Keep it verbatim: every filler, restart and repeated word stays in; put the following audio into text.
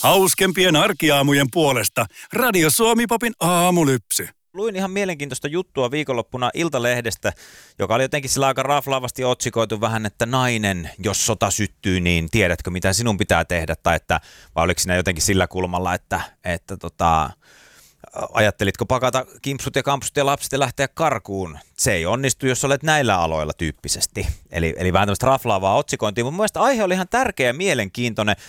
Hauskempien arkiaamujen puolesta Radio Suomi-popin aamulypsy. Luin ihan mielenkiintoista juttua viikonloppuna Iltalehdestä, joka oli jotenkin sillä aika raflaavasti otsikoitu vähän, että nainen, jos sota syttyy, niin tiedätkö mitä sinun pitää tehdä? Tai että, vai oliko siinä jotenkin sillä kulmalla, että, että tota, ajattelitko pakata kimpsut ja kampsut ja lapset ja lähteä karkuun? Se ei onnistu, jos olet näillä aloilla tyyppisesti. Eli, eli vähän tämmöistä raflaavaa otsikointia. Mun mielestä aihe oli ihan tärkeä ja mielenkiintoinen.